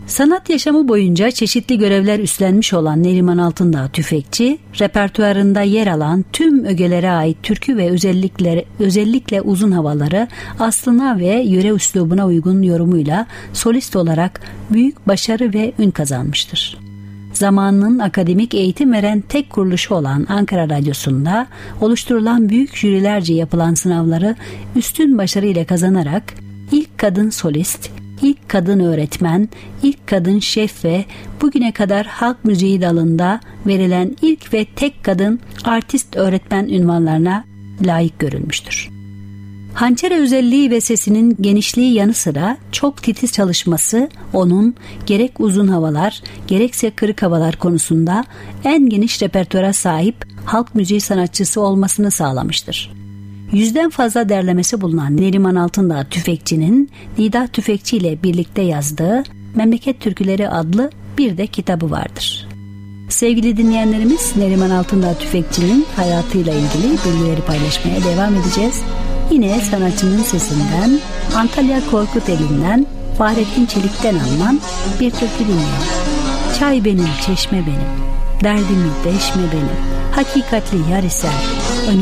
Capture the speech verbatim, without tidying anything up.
Sanat yaşamı boyunca çeşitli görevler üstlenmiş olan Neriman Altındağ Tüfekçi, repertuarında yer alan tüm ögelere ait türkü ve özellikle, özellikle uzun havaları aslına ve yöre üslubuna uygun yorumuyla solist olarak büyük başarı ve ün kazanmıştır. Zamanının akademik eğitim veren tek kuruluşu olan Ankara Radyosu'nda oluşturulan büyük jürilerce yapılan sınavları üstün başarıyla kazanarak ilk kadın solist, İlk kadın öğretmen, ilk kadın şef ve bugüne kadar halk müziği dalında verilen ilk ve tek kadın artist öğretmen unvanlarına layık görülmüştür. Hançere özelliği ve sesinin genişliği yanı sıra çok titiz çalışması onun gerek uzun havalar gerekse kırık havalar konusunda en geniş repertuara sahip halk müziği sanatçısı olmasını sağlamıştır. Yüzden fazla derlemesi bulunan Neriman Altındağ Tüfekçi'nin Nida Tüfekçi ile birlikte yazdığı Memleket Türküleri adlı bir de kitabı vardır. Sevgili dinleyenlerimiz, Neriman Altındağ Tüfekçi'nin hayatıyla ilgili bilgileri paylaşmaya devam edeceğiz. Yine sanatçının sesinden, Antalya Korkuteli'nden, Fahrettin Çelik'ten alınan bir türkü dinleyelim. Çay benim, çeşme benim, derdimi deşme benim, hakikatli yar isen,